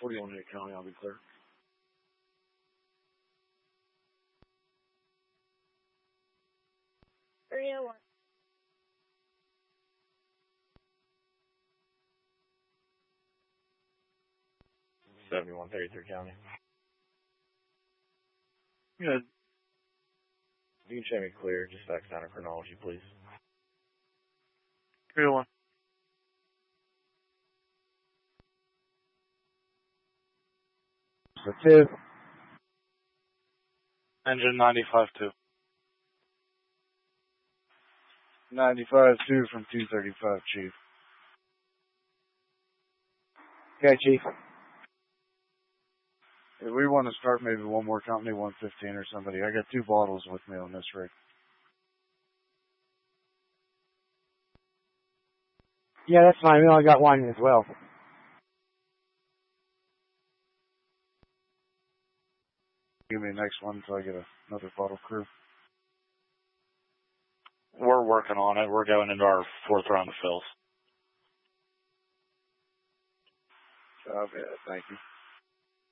41 Hit County, I'll be clear. One. 7133 County. Good. You can show me clear, just back down to chronology, please. 301. For 2. Engine 95-2. 95-2 from 235, Chief. Okay, Chief. If we want to start maybe one more company, 115 or somebody. I got 2 bottles with me on this rig. Yeah, that's fine. We only got one as well. Give me the next one until I get another bottle crew. We're working on it. We're going into our 4th round of fills. Okay, thank you.